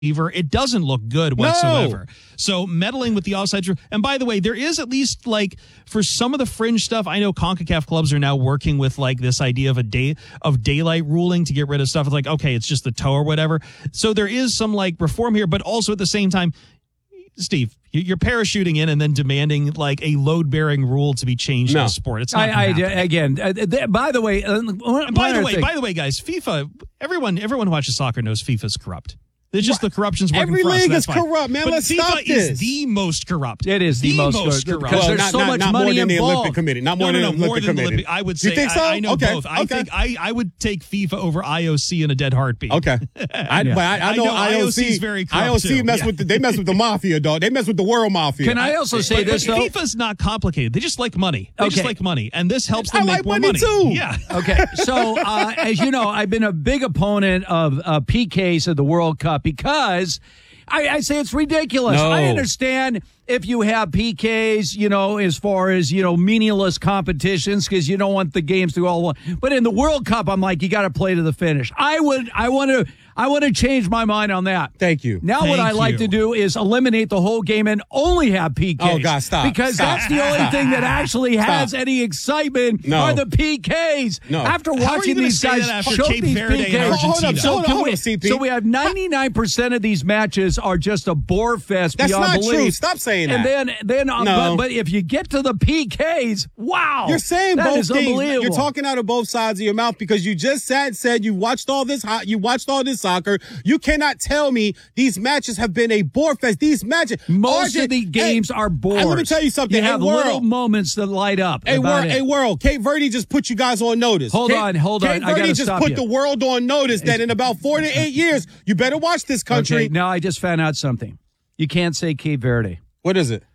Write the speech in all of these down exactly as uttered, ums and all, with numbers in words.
it doesn't look good whatsoever. No. So meddling with the offside rule. And by the way, there is at least like for some of the fringe stuff, I know CONCACAF clubs are now working with like this idea of a day of daylight ruling to get rid of stuff. It's like, okay, it's just the toe or whatever. So there is some like reform here, but also at the same time, Steve, you're parachuting in and then demanding like a load-bearing rule to be changed no. in the sport. It's not I, I again. Uh, th- by the way, uh, by the way, thing. by the way, guys, FIFA. Everyone, everyone who watches soccer knows FIFA's corrupt. It's just what? the corruption's working Every for us. league That's is fine. corrupt, man. But Let's FIFA stop this. is the most corrupt. It is the, the most, most corrupt. corrupt. Because well, there's not, so not, much not money more than involved. the Olympic Committee. Not more no, no, than no, the more Olympic than the Committee. Olympic. I would say. You think so? I, I know okay. both. I okay. think I, I would take FIFA over I O C in a dead heartbeat. Okay. I, yeah. But I, I know, I know I O C is very corrupt I O C too. mess yeah. with the, they mess with the mafia, dog. They mess with the world mafia. Can I also say but, this but though? FIFA's not complicated. They just like money. They okay. just like money, and this helps them I make like more money, money too. Yeah. Okay. So uh, as you know, I've been a big opponent of uh, P Ks of the World Cup because. I, I say it's ridiculous. No. I understand if you have P Ks, you know, as far as, you know, meaningless competitions because you don't want the games to go all. But in the World Cup, I'm like, you got to play to the finish. I would, I want to, I want to change my mind on that. Thank you. Now, Thank what I like you. to do is eliminate the whole game and only have P Ks. Oh, God, stop. Because stop. that's the only stop. thing that actually has Stop. any excitement No. are the P Ks. No. After How are you watching gonna these say guys that after choke Cape these Verde P Ks. and Hold up, Argentina? hold up, can hold we- up, C P. so we have ninety-nine percent of these matches are just a bore fest That's beyond not belief. true. Stop saying and that. And then, then uh, No. but, but if you get to the P Ks, wow. You're saying that both is things. unbelievable. You're talking out of both sides of your mouth because you just sat said you watched all this hot, you watched all this soccer. You cannot tell me these matches have been a bore fest. These matches, Most Argent- of the games hey, are bores. hey, let me tell you something. You Hey, have world. little moments that light up. Hey, about world, it. hey, world. Cape Verde just put you guys on notice. Hold Cape, on, hold Cape on. I Verde gotta just stop put you. the world on notice that in about four to eight years, you better watch this country. Okay, now I just found out something. You can't say Cape Verde. What is it?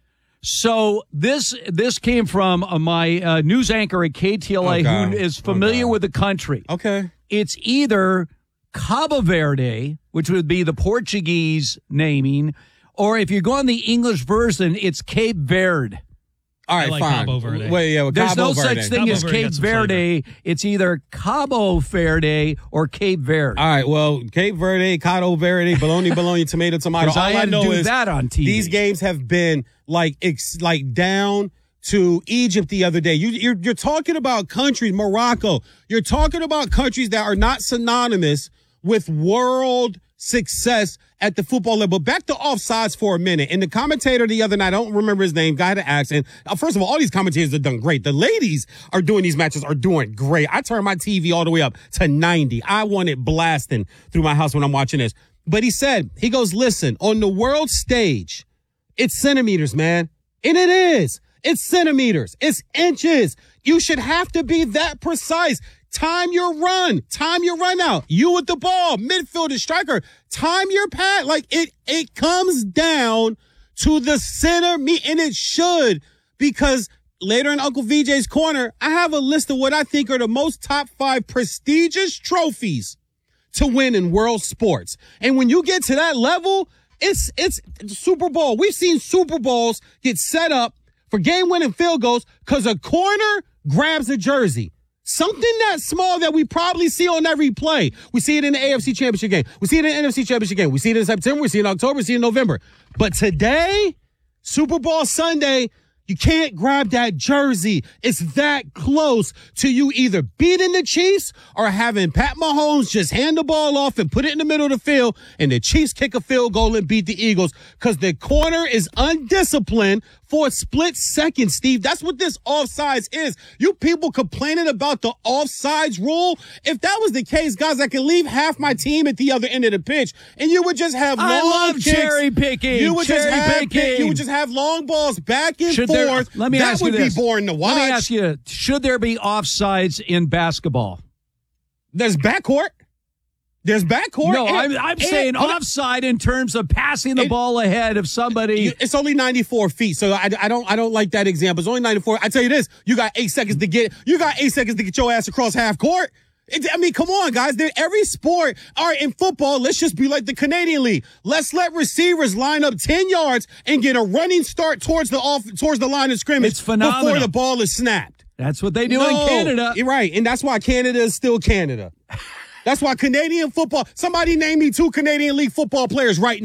So this this came from uh, my uh, news anchor at K T L A Oh, God. who is familiar Oh, God. with the country. Okay. It's either Cabo Verde, which would be the Portuguese naming, or if you go on the English version, it's Cape Verde. All right, I like fine. Cabo Verde. Wait, yeah, well, There's Cabo no Verde. such thing Cabo as Verde Cape got some Verde. It's either Cabo Verde or Cape Verde. All right, well, Cape Verde, Cabo Verde, bologna, bologna, tomato, tomato. 'Cause All I I, had to know do is that on T V. these games have been like ex, like down to Egypt the other day. You, you're you're talking about countries, Morocco. You're talking about countries that are not synonymous with world success at the football level. But back to offsides for a minute. And the commentator the other night, I don't remember his name, guy to ask. And uh, first of all, all these commentators have done great. The ladies are doing these matches are doing great. I turn my T V all the way up to ninety. I want it blasting through my house when I'm watching this. But he said, he goes, listen, on the world stage, it's centimeters, man. And it is. It's centimeters. It's inches. You should have to be that precise. Time your run. Time your run out. You with the ball, midfielder, striker. Time your pass. Like it, it comes down to the center me, and it should, because later in Uncle V J's corner, I have a list of what I think are the most top five prestigious trophies to win in world sports. And when you get to that level, it's it's Super Bowl. We've seen Super Bowls get set up for game-winning field goals because a corner grabs a jersey. Something that small that we probably see on every play. We see it in the A F C Championship game. We see it in the N F C Championship game. We see it in September. We see it in October. We see it in November. But today, Super Bowl Sunday, you can't grab that jersey. It's that close to you either beating the Chiefs or having Pat Mahomes just hand the ball off and put it in the middle of the field and the Chiefs kick a field goal and beat the Eagles because the corner is undisciplined for a split second, Steve. That's what this offsides is. You people complaining about the offsides rule. If that was the case, guys, I could leave half my team at the other end of the pitch and you would just have long I love kicks. cherry picking. You would cherry just have picking. you would just have long balls back and Should forth. there, let me that ask would you this. be boring to watch. Let me ask you, should there be offsides in basketball? There's backcourt. There's backcourt. No, and- I'm, I'm and- saying hold on. offside in terms of passing the It- ball ahead of somebody. You- It's only ninety-four feet, so I, I don't I don't like that example. It's only ninety-four. I tell you this: you got eight seconds to get you got eight seconds to get your ass across half court. It, I mean, come on, guys. There, every sport, all right, in football, let's just be like the Canadian League. Let's let receivers line up ten yards and get a running start towards the off towards the line of scrimmage It's phenomenal. before the ball is snapped. That's what they do No, in Canada. You're right, and that's why Canada is still Canada. That's why Canadian football. Somebody name me two Canadian League football players right now.